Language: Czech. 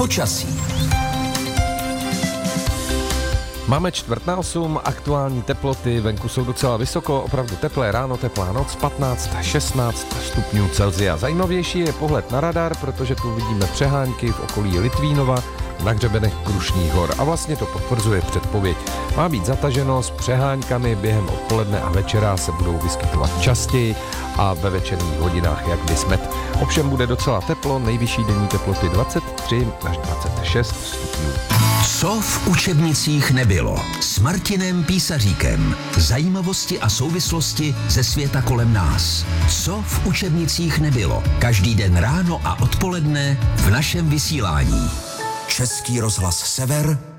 Počasí. Máme 7:45, aktuální teploty, venku jsou docela vysoko, opravdu teplé ráno, teplá noc, 15-16 stupňů Celsia. Zajímavější je pohled na radar, protože tu vidíme přehánky v okolí Litvínova, na hřebenech Krušných hor a vlastně to potvrzuje předpověď. Má být zataženo s přeháňkami, během odpoledne a večera se budou vyskytovat častěji a ve večerních hodinách jak vysmet. Ovšem bude docela teplo, nejvyšší denní teploty 23 až 26 stupňů. Co v učebnicích nebylo? S Martinem Písaříkem. Zajímavosti a souvislosti ze světa kolem nás. Co v učebnicích nebylo? Každý den ráno a odpoledne v našem vysílání. Český rozhlas Sever,